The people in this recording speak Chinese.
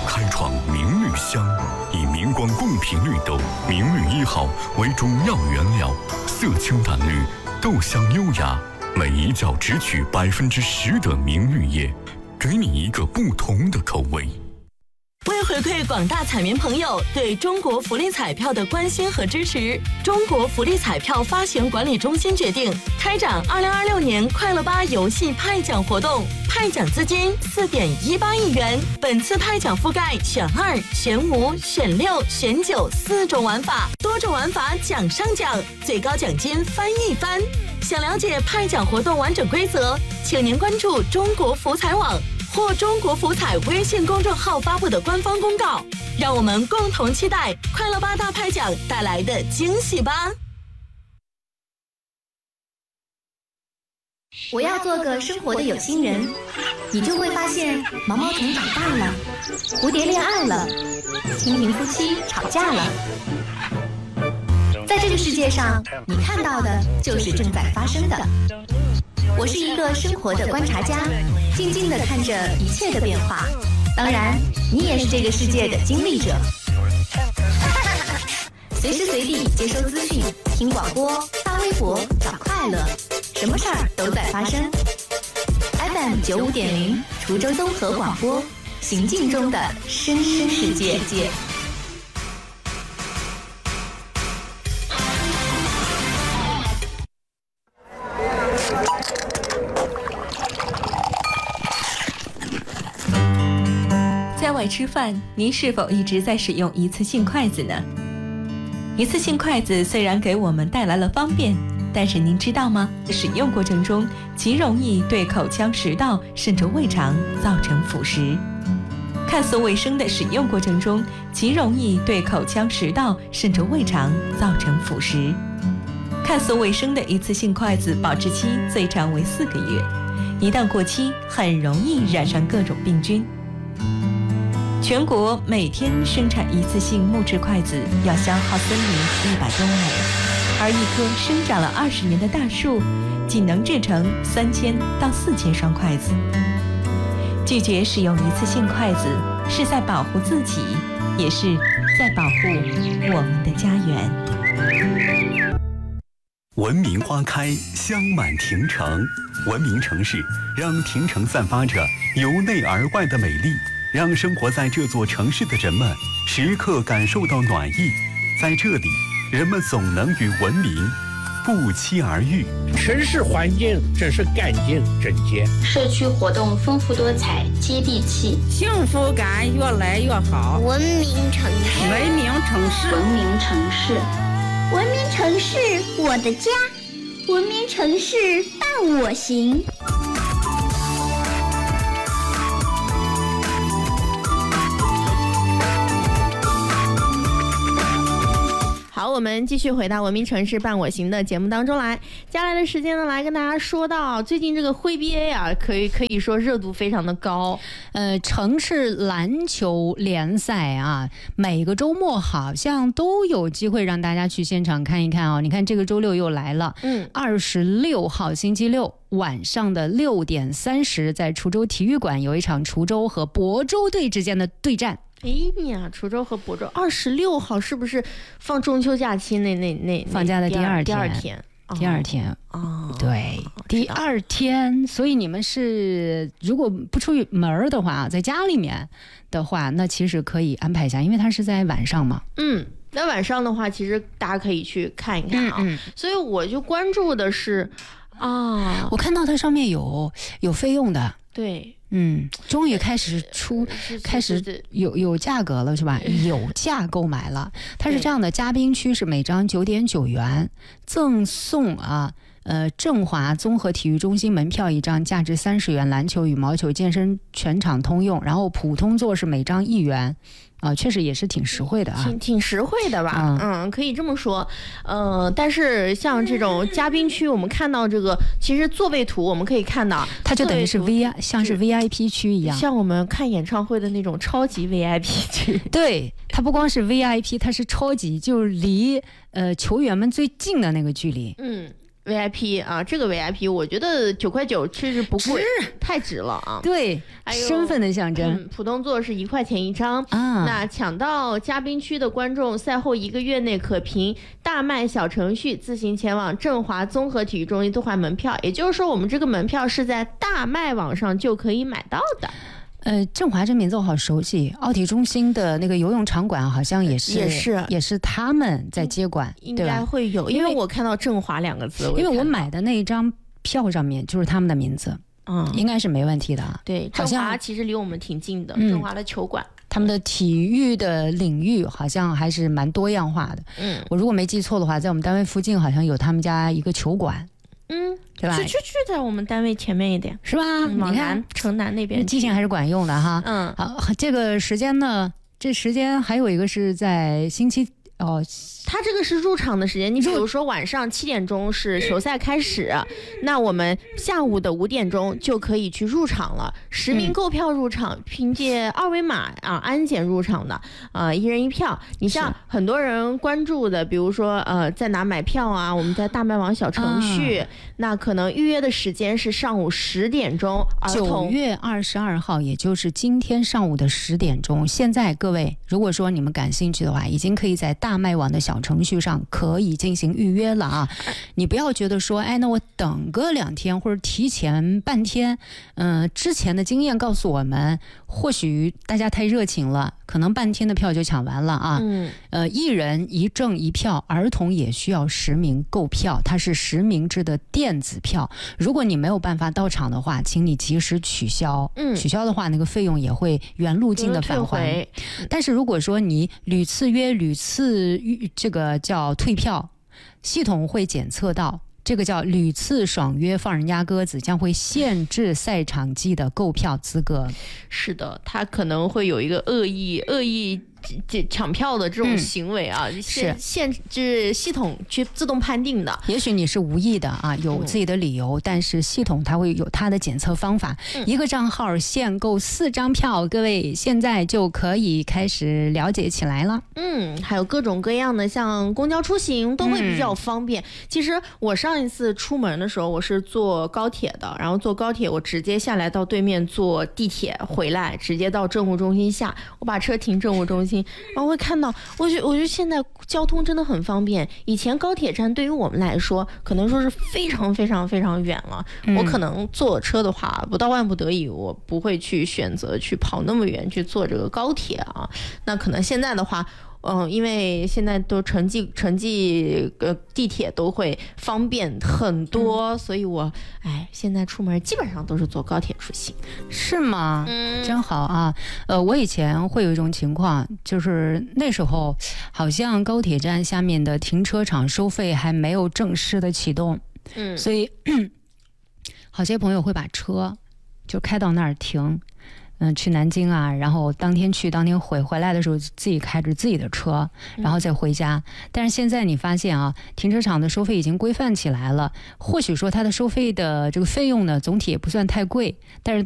开创明绿香，以明光贡品绿豆明绿1号为主要原料，色清淡绿，豆香优雅，每一角只取10%的明绿叶，给你一个不同的口味。 为回馈广大彩民朋友对中国福利彩票的关心和支持，中国福利彩票发行管理中心决定开展2026年快乐8游戏派奖活动，派奖资金4.18亿元。本次派奖覆盖选2、选5、选6、选94种玩法，多种玩法奖上奖，最高奖金翻一番。想了解派奖活动完整规则，请您关注中国福彩网或中国福彩微信公众号发布的官方公告，让我们共同期待快乐8大派奖带来的惊喜吧！ 我要做个生活的有心人，你就会发现毛毛虫长大了，蝴蝶恋爱了，蜻蜓夫妻吵架了。在这个世界上，你看到的就是正在发生的。我是一个生活的观察家，静静地看着一切的变化。当然，你也是这个世界的经历者。随时随地接收资讯，听广播，发微博，找快乐，什么事儿都在发生。FM 95.0，滁州综合广播，行进中的声声世界。 在外吃饭，您是否一直在使用一次性筷子呢？一次性筷子虽然给我们带来了方便，但是您知道吗？使用过程中极容易对口腔、食道甚至胃肠造成腐蚀。看似卫生的使用过程中，极容易对口腔、食道甚至胃肠造成腐蚀。看似卫生的一次性筷子保质期最长为4个月，一旦过期，很容易染上各种病菌。全国每天生产一次性木质筷子要消耗森林100多亩，而一棵生长了20年的大树，仅能制成3000到4000双筷子。拒绝使用一次性筷子，是在保护自己，也是在保护我们的家园。 文明花开，香满庭城。文明城市让庭城散发着由内而外的美丽，让生活在这座城市的人们时刻感受到暖意。在这里，人们总能与文明不期而遇。 城市环境真是干净整洁， 社区活动丰富多彩，接地气， 幸福感越来越好。 文明城市， 文明城市， 文明城市， 文明城市，我的家，文明城市伴我行。 好，我们继续回到文明城市伴我行的节目当中来。接下来的时间呢，来跟大家说到最近这个徽 BA 啊，可以说热度非常的高。 城市篮球联赛啊，每个周末好像都有机会让大家去现场看一看哦。你看这个周六又来了，26号星期六晚上的6点30，在滁州体育馆有一场滁州和亳州队之间的对战。 哎呀，滁州和亳州26号是不是放中秋假期那放假的第二天？对，第二天。所以你们是如果不出门的话，在家里面的话，那其实可以安排一下，因为它是在晚上嘛。 那晚上的话，其实大家可以去看一看啊。所以我就关注的是我看到它上面有费用的。 对。 终于开始有价格了是吧？有价购买了。它是这样的，嘉宾区是每张9.9元，赠送振华综合体育中心门票1张，价值30元，篮球、羽毛球、健身全场通用。然后普通座是每张1元。确实也是挺实惠的啊， 挺实惠的吧？可以这么说。但是像这种嘉宾区，我们看到这个，其实座位图我们可以看到， 它就等于是像是 VIP 区一样， 像我们看演唱会的那种超级 VIP 区。 对，它不光是 VIP， 它是超级，就离球员们最近的那个距离。 VIP 啊，这个 VIP 我觉得9.9块确实不贵，太值了啊！ 对，身份的象征。 普通座是1块钱一张啊。那抢到嘉宾区的观众，赛后1个月内可凭大麦小程序自行前往振华综合体育中心兑换门票。也就是说，我们这个门票是在大麦网上就可以买到的。 振华这名字我好熟悉，奥体中心的那个游泳场馆好像也是他们在接管， 应该会有，因为我看到振华2个字， 因为我买的那一张票上面就是他们的名字，应该是没问题的。 对，振华其实离我们挺近的，振华的球馆。 他们的体育的领域好像还是蛮多样化的。我如果没记错的话，在我们单位附近好像有他们家一个球馆。对吧？ 去在我们单位前面一点， 是吧？你看城南那边记性还是管用的哈。好，这个时间呢，这时间还有一个是在星期它这个是入场的时间，你比如说晚上7点钟是球赛开始，那我们下午的5点钟就可以去入场了。实名购票入场，凭借2维码安检入场的，1人1票。你像很多人关注的，比如说在哪买票啊？我们在大麦网小程序，那可能预约的时间是上午10点钟。 9月22号，也就是今天上午的10点钟。现在各位，如果说你们感兴趣的话，已经可以在大麦网的小程序上可以进行预约了啊！你不要觉得说，那我等个2天或者提前半天，之前的经验告诉我们，或许大家太热情了，可能半天的票就抢完了啊。1人1证1票，儿童也需要实名购票，它是实名制的电子票。如果你没有办法到场的话，请你及时取消。取消的话，那个费用也会原路径的返还。但是如果说你屡次约屡次这个叫退票，系统会检测到这个叫屡次爽约放人家鸽子，将会限制赛场季的购票资格。 是的，它可能会有一个恶意抢票的这种行为啊，限制系统去自动判定的。 也许你是无意的啊，有自己的理由，但是系统它会有它的检测方法。一个账号限购4张票，各位现在就可以开始了解起来了。 还有各种各样的，像公交出行都会比较方便。其实我上一次出门的时候，我是坐高铁的，然后坐高铁我直接下来到对面坐地铁回来，直接到政务中心下，我把车停政务中心。然后会看到，我觉得现在交通真的很方便。以前高铁站对于我们来说，可能说是非常非常非常远了。我可能坐车的话，不到万不得已，我不会去选择去跑那么远去坐这个高铁啊。那可能现在的话，因为现在都城际地铁都会方便很多，所以我现在出门基本上都是坐高铁出行。 是吗？真好啊！我以前会有一种情况，就是那时候好像高铁站下面的停车场收费还没有正式的启动，所以好些朋友会把车就开到那儿停。去南京啊，然后当天去当天回来的时候自己开着自己的车，然后再回家。但是现在你发现啊，停车场的收费已经规范起来了，或许说它的收费的这个费用呢，总体也不算太贵，但是